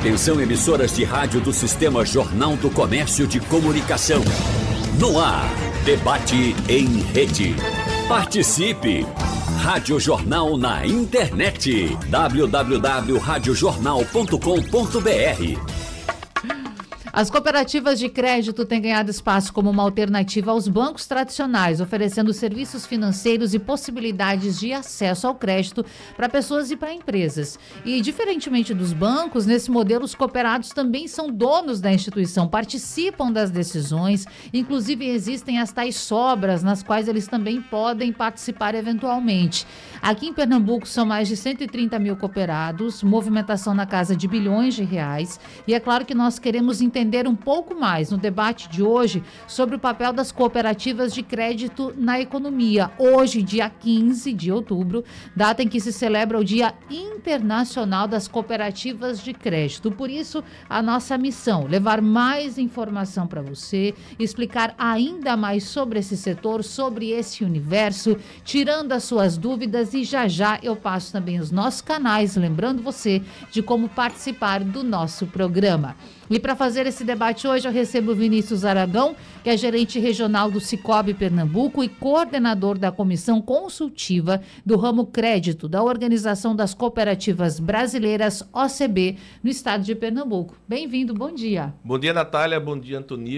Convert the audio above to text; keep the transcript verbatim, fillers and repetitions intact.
Atenção, emissoras de rádio do Sistema Jornal do Comércio de Comunicação. No ar, debate em rede. Participe! Rádio Jornal na internet. w w w ponto rádio jornal ponto com ponto b r. As cooperativas de crédito têm ganhado espaço como uma alternativa aos bancos tradicionais, oferecendo serviços financeiros e possibilidades de acesso ao crédito para pessoas e para empresas. E, diferentemente dos bancos, nesse modelo, os cooperados também são donos da instituição, participam das decisões, inclusive existem as tais sobras, nas quais eles também podem participar eventualmente. Aqui em Pernambuco são mais de cento e trinta mil cooperados, movimentação na casa de bilhões de reais, e é claro que nós queremos entender entender um pouco mais no debate de hoje sobre o papel das cooperativas de crédito na economia. Hoje, dia quinze de outubro, data em que se celebra o Dia Internacional das Cooperativas de Crédito. Por isso, a nossa missão, levar mais informação para você, explicar ainda mais sobre esse setor, sobre esse universo, tirando as suas dúvidas, e já já eu passo também os nossos canais, lembrando você de como participar do nosso programa. E para fazer esse debate hoje, eu recebo o Vinícius Aragão, que é gerente regional do Sicoob Pernambuco e coordenador da Comissão Consultiva do Ramo Crédito da Organização das Cooperativas Brasileiras, O C B, no estado de Pernambuco. Bem-vindo, bom dia. Bom dia, Natália, bom dia, Antônio.